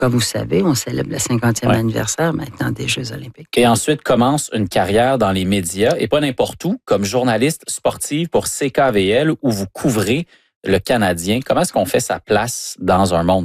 Comme vous savez, on célèbre le 50e Ouais. anniversaire maintenant des Jeux olympiques. Et ensuite commence une carrière dans les médias, et pas n'importe où, comme journaliste sportive pour CKVL, où vous couvrez le Canadien. Comment est-ce qu'on fait sa place dans un monde